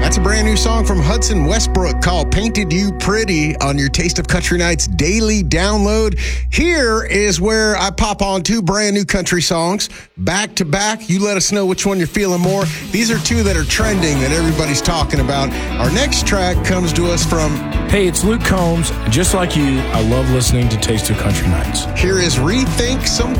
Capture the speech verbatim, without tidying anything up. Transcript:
That's a brand new song from Hudson Westbrook called Painted You Pretty on your Taste of Country Nights daily download. Here is where I pop on two brand new country songs back to back. You let us know which one you're feeling more. These are two that are trending that everybody's talking about. Our next track comes to us from... Hey, it's Luke Combs. Just like you, I love listening to Taste of Country Nights. Here is Rethink Some